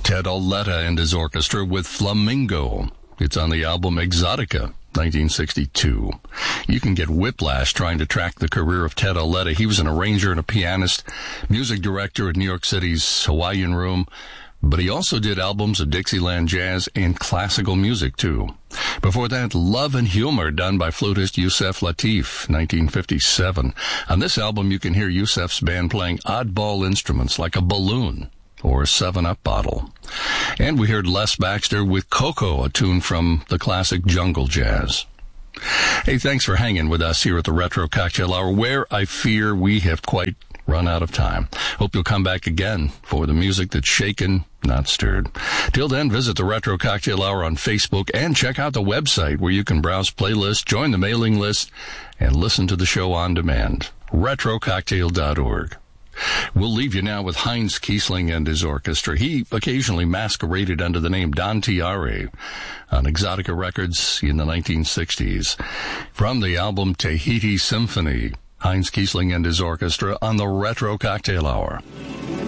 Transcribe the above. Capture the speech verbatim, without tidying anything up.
Ted Auletta and his orchestra with Flamingo. It's on the album Exotica, nineteen sixty-two. You can get whiplash trying to track the career of Ted Auletta. He was an arranger and a pianist, music director at New York City's Hawaiian Room, but he also did albums of Dixieland jazz and classical music, too. Before that, Love and Humor, done by flutist Yusef Lateef, nineteen fifty-seven. On this album, you can hear Yusef's band playing oddball instruments like a balloon or a seven up bottle. And we heard Les Baxter with Coco, a tune from the classic Jungle Jazz. Hey, thanks for hanging with us here at the Retro Cocktail Hour, where I fear we have quite run out of time. Hope you'll come back again for the music that's shaken, not stirred. Till then, visit the Retro Cocktail Hour on Facebook and check out the website where you can browse playlists, join the mailing list, and listen to the show on demand. retro cocktail dot org. We'll leave you now with Heinz Kiesling and his orchestra. He occasionally masqueraded under the name Don Tiare on Exotica Records in the nineteen sixties. From the album Tahiti Symphony, Heinz Kiesling and his orchestra on the Retro Cocktail Hour.